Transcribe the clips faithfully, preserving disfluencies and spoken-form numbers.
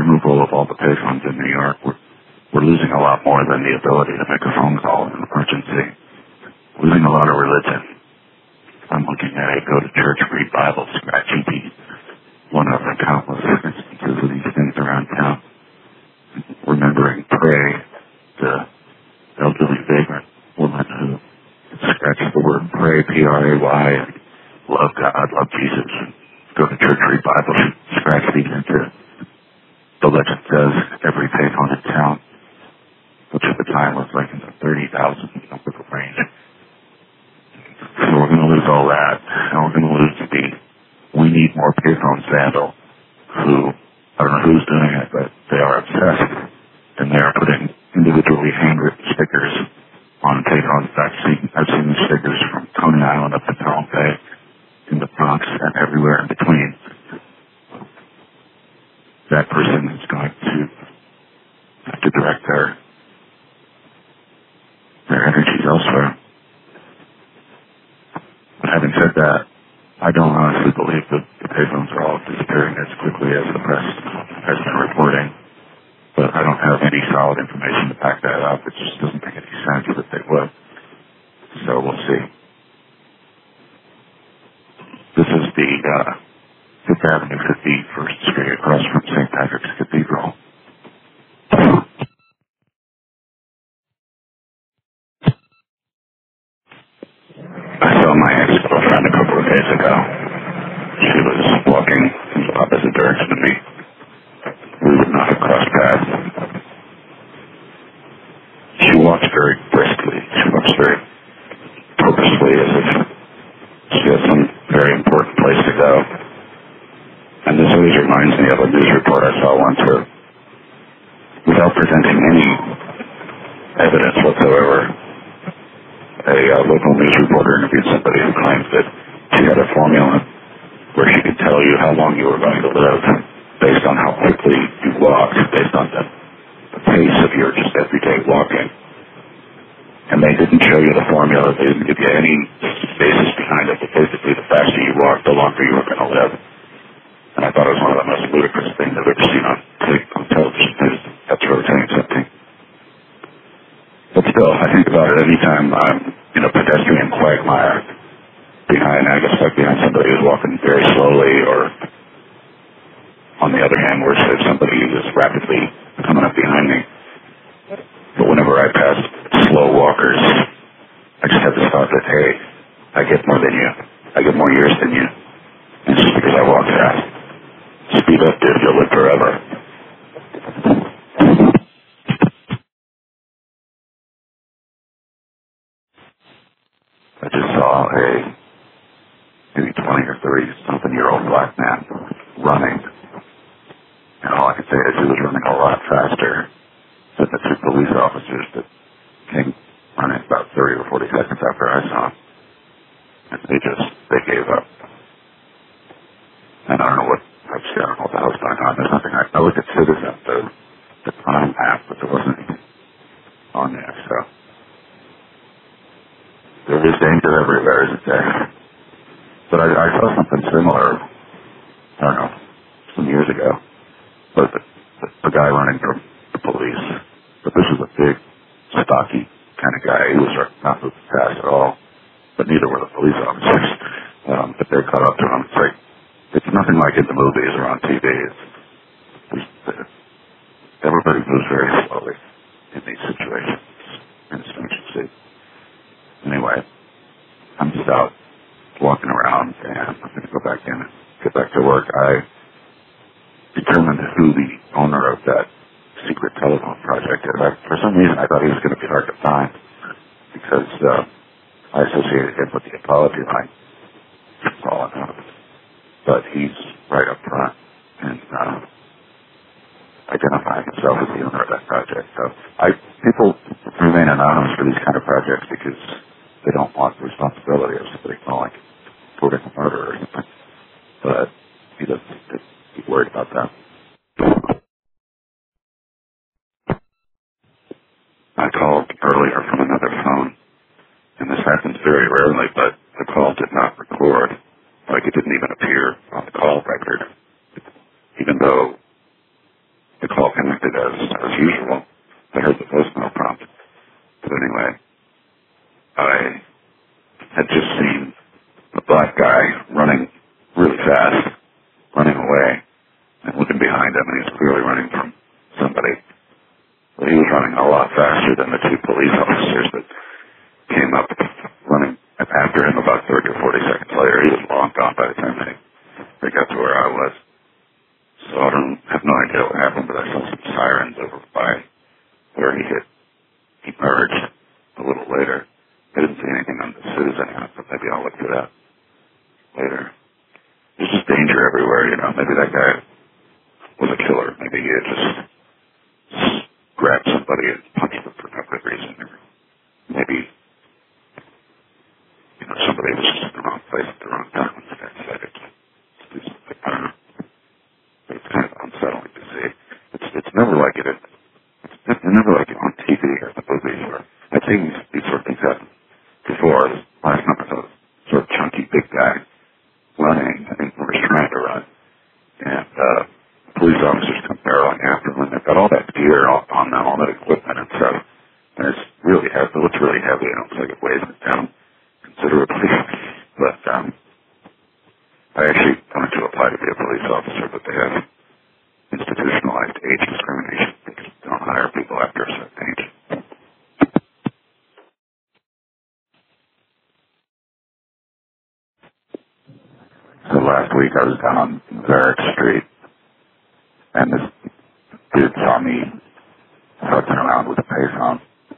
removal of all the payphones in New York, we're, we're losing a lot more than the ability to make a phone call in an emergency. Losing a lot of religion. I'm looking at it, go to church, read Bible, scratch E P. One of the countless instances of these things around town. Remembering pray, the elderly vagrant woman who scratches the word pray, P R A Y, and love God, love Jesus, and go to church, read Bible, scratch these into, the legend says, every payphone in town, which at the time was like in the thirty thousand number range. So we're going to lose all that, and we're going to lose the we need more payphones vandal, who, I don't know who's doing it, but they are obsessed, and they are putting individually handwritten stickers on payphones. I've seen, I've seen the stickers from Coney Island up to Palm Bay, in the Bronx, and everywhere in between. That person is going to have to direct their, their energies elsewhere. But having said that, I don't honestly believe that the payphones are all disappearing as quickly as the press has been reporting. But I don't have any solid information to back that up. It just doesn't make any sense that they would. So we'll see. This is the uh, Fifth Avenue, fifty-first Street, across from Saint Patrick's Cathedral. I saw my ex-girlfriend a couple of days ago. She was walking in the opposite direction of me. We would not have crossed paths. She walks very briskly. She walks very purposefully, as if she has some very important place to go. And this always reminds me of a news report I saw once where, without presenting any evidence whatsoever, a uh, local news reporter interviewed somebody who claimed that she had a formula where she could tell you how long you were going to live based on how quickly you walked, based on the, the pace of your just everyday walking. And they didn't show you the formula. They didn't give you any basis behind it. But basically, the faster you walked, the longer you were going to live. And I thought it was one of the most ludicrous things I've ever seen on, on television. That's really saying something. But still, I think about it anytime I'm in a pedestrian quagmire behind, I get stuck behind somebody who's walking very slowly, or on the other hand, where if somebody is rapidly coming up behind me. But whenever I pass slow walkers, I just have to stop that, hey, I get more than you. I get more years than you. And just because I walk fast. Speed up, dude, you'll live forever. I just saw a maybe twenty or thirty something year old black man running. And all I could say is he was running a lot faster than the two police officers that came running about thirty or forty seconds after I saw him. And they just, they gave up. And I don't know what, I just I don't know what the hell's going on. There's nothing, I, I looked at Citizen, the, the crime app, but there wasn't anything on there, so. There is danger everywhere, isn't there? But I, I saw something similar, I don't know, some years ago. But the, the, the guy running from the police, but this was a big, stocky kind of guy. He was not moving fast at all, but neither were the police officers. Um, but they caught up to him. It's like, it's nothing like in the movies or on T V. It's, it's, uh, everybody moves very slowly in these situations, in this emergency. Anyway, I'm just out walking around, and I'm going to go back in and get back to work. I determined who the owner of that secret telephone project is. I, for some reason, I thought he was going to be hard to find because uh, I associated him with the apology line falling out. But he's right up front and uh, identifying himself as the owner of that project. So I, people remain anonymous for these kind of projects because they don't want the responsibility of somebody calling reporting a murder or something. But he doesn't need to be worried about that. I called earlier from another phone, and this happens very rarely, but the call did not record. Like, it didn't even appear on the call record, even though behind him, and he's clearly running from somebody. But he was running a lot faster than the two police officers that came up running after him about thirty or forty seconds later. He was long gone by the time they, they got to where I was. So I don't have no idea what happened, but I saw some sirens over by where he hit. He merged a little later. I didn't see anything on the Susan app, but maybe I'll look for that later. There's just danger everywhere, you know. Maybe that guy was a killer. Maybe he had just grabbed somebody and punched them for no good reason. Or maybe, you know, somebody was just in the wrong place at the wrong time when the guy decided to do something. I don't know. But it's kind of unsettling to see. It's it's never like it. It's, it's never like it on T V or the movies where I've seen these, these sort of things happen before. Last night I saw a sort of chunky big guy running, I think, or was trying to run. And uh, police officers come barreling after him, and they've got all that gear on them, all that equipment and stuff. And it's really heavy. It looks really heavy. It looks like it weighs it down considerably. But um, I actually wanted to apply to be a police officer, but they have institutionalized age discrimination. They don't hire people after a certain age. So last week I was down on Varick Street, and this dude saw me futzing around with a payphone.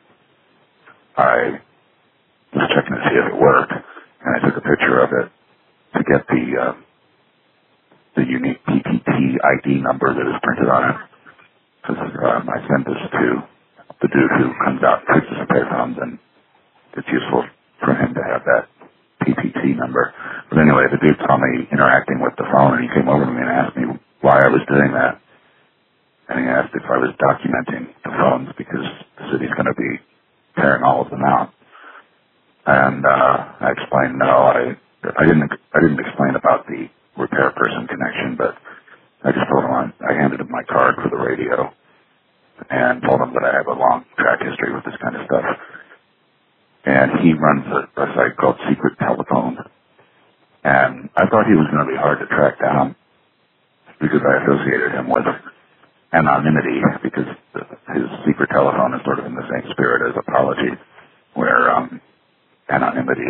I was checking to see if it worked, and I took a picture of it to get the uh, the unique P P T I D number that is printed on it. Because um, I sent this to the dude who comes out and fixes the payphones, and it's useful for him to have that P P T number. But anyway, the dude saw me interacting with the phone, and he came over to me and asked me why I was doing that. And he asked if I was documenting the phones because the city's going to be tearing all of them out. And uh, I explained no, I I didn't I didn't explain about the repair person connection, but I just told him I, I handed him my card for the radio and told him that I have a long track history with this kind of stuff. And he runs a, a site called Secret Telephone. And I thought he was going to be hard to track down because I associated him with anonymity, because the, his secret telephone is sort of in the same spirit as Apology, where um, anonymity